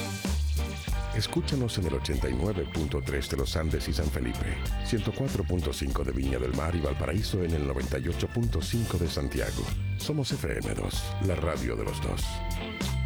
Escúchanos en el 89.3 de los Andes y San Felipe, 104.5 de Viña del Mar y Valparaíso en el 98.5 de Santiago. Somos FM2, la radio de los dos.